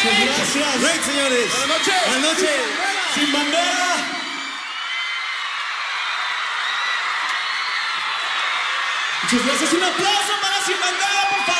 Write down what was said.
Gracias. Break, señores. Buenas noches. Buenas noches. Sin bandera. Muchas gracias. Un aplauso para Sin Bandera, por favor.